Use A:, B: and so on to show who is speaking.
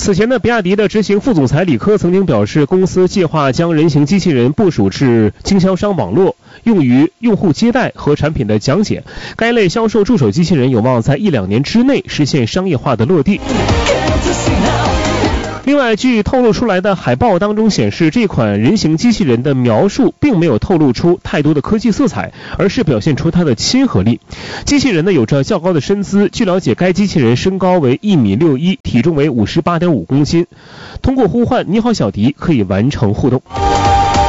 A: 此前呢，比亚迪的执行副总裁李科曾经表示，公司计划将人形机器人部署至经销商网络，用于用户接待和产品的讲解。该类销售助手机器人有望在1-2年之内实现商业化的落地。另外，据透露出来的海报当中显示，这款人形机器人的描述并没有透露出太多的科技色彩，而是表现出它的亲和力。机器人呢有着较高的身姿，据了解，该机器人身高为1.61米，体重为58.5公斤。通过呼唤“你好，小迪”可以完成互动。